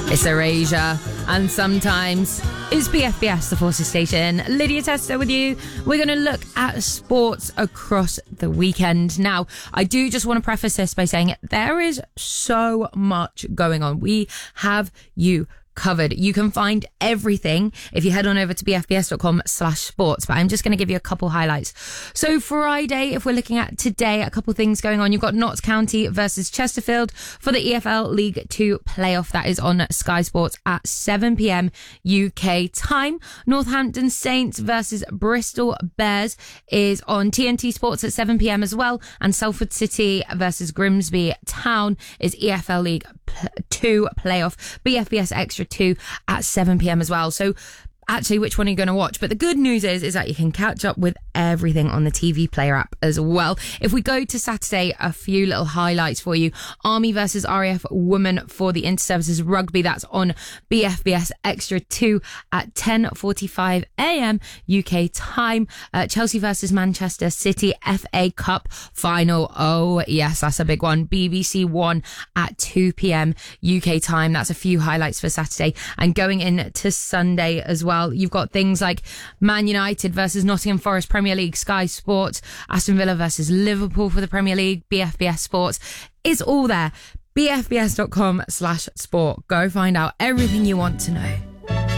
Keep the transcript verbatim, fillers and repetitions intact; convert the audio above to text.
It's Erasure, and sometimes it's B F B S, the Forces Station. Lydia Tester with you. We're going to look at sports across the weekend. Now, I do just want to preface this by saying there is so much going on. We have you covered. You can find everything if you head on over to bfbs.com slash sports, but I'm just going to give you a couple highlights. So Friday, if we're looking at today, a couple things going on. You've got Notts County versus Chesterfield for the E F L League Two playoff. That is on Sky Sports at seven p.m. U K time. Northampton Saints versus Bristol Bears is on T N T Sports at seven p.m. as well. And Salford City versus Grimsby Town is E F L League Two playoff. B F B S Extra two at seven p.m. as well. So actually, which one are you going to watch? But the good news is, is that you can catch up with everything on the T V Player app as well. If we go to Saturday, a few little highlights for you. Army versus R A F Women for the Inter-Services Rugby. That's on B F B S Extra two at ten forty-five a.m. U K time. Uh, Chelsea versus Manchester City F A Cup final. Oh, yes, that's a big one. B B C One at two p.m. U K time. That's a few highlights for Saturday. And going into Sunday as well, you've got things like Man United versus Nottingham Forest Premier League, Sky Sports, Aston Villa versus Liverpool for the Premier League, B F B S Sports. It's all there. bfbs.com slash sport. Go find out everything you want to know.